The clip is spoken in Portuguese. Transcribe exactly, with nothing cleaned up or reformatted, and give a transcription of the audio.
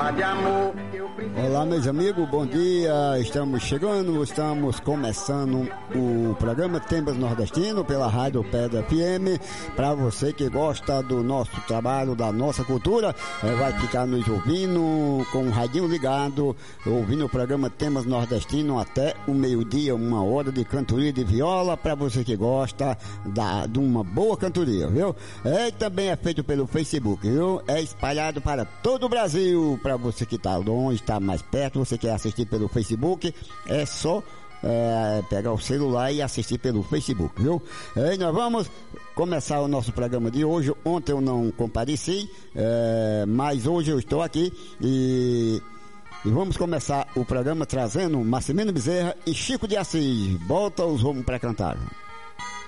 de amor. Olá, meus amigos, bom dia. Estamos chegando, estamos começando o programa Temas Nordestino pela Rádio Pedra F M. Para você que gosta do nosso trabalho, da nossa cultura, vai ficar nos ouvindo com o radinho ligado, ouvindo o programa Temas Nordestino até o meio-dia, uma hora de cantoria de viola, para você que gosta da, de uma boa cantoria, viu? É, também é feito pelo Facebook, viu? É espalhado para todo o Brasil. Para você que está longe, está mais perto, você quer assistir pelo Facebook, é só é, pegar o celular e assistir pelo Facebook, viu? E nós vamos começar o nosso programa de hoje. Ontem eu não compareci, é, mas hoje eu estou aqui e, e vamos começar o programa trazendo Marcelino Bezerra e Chico de Assis. Bota os homens para cantar.